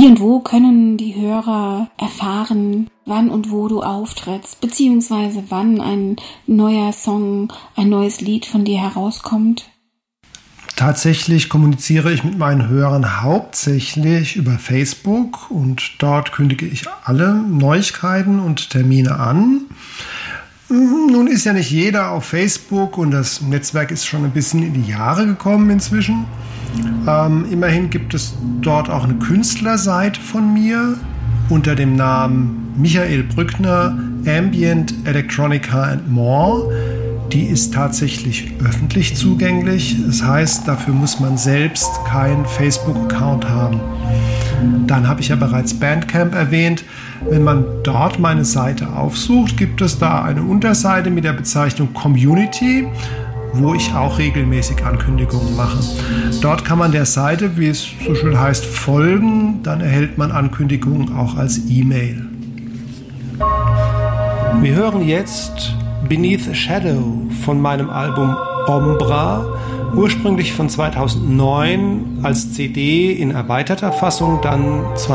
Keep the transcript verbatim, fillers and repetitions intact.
Wie und wo können die Hörer erfahren, wann und wo du auftrittst, beziehungsweise wann ein neuer Song, ein neues Lied von dir herauskommt? Tatsächlich kommuniziere ich mit meinen Hörern hauptsächlich über Facebook und dort kündige ich alle Neuigkeiten und Termine an. Nun ist ja nicht jeder auf Facebook und das Netzwerk ist schon ein bisschen in die Jahre gekommen inzwischen. Ähm, immerhin gibt es dort auch eine Künstlerseite von mir unter dem Namen Michael Brückner Ambient Electronica and More. Die ist tatsächlich öffentlich zugänglich. Das heißt, dafür muss man selbst keinen Facebook-Account haben. Dann habe ich ja bereits Bandcamp erwähnt. Wenn man dort meine Seite aufsucht, gibt es da eine Unterseite mit der Bezeichnung Community, wo ich auch regelmäßig Ankündigungen mache. Dort kann man der Seite, wie es so schön heißt, folgen. Dann erhält man Ankündigungen auch als E-Mail. Wir hören jetzt Beneath a Shadow von meinem Album Ombra, ursprünglich von zweitausendneun als C D in erweiterter Fassung, dann